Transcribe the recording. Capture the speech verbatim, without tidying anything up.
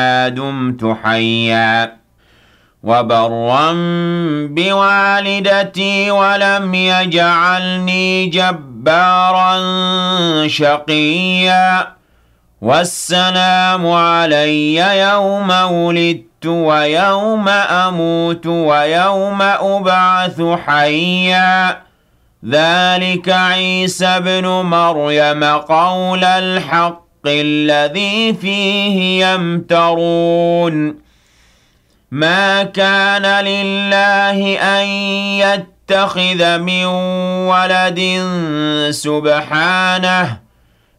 دمت حيا وبرا بوالدتي ولم يجعلني جبارا شقيا والسلام علي يوم ولدت ويوم أموت ويوم أبعث حيا ذلك عيسى ابن مريم قول الحق الذي فيه يمترون ما كان لله أن يتخذ من ولد سبحانه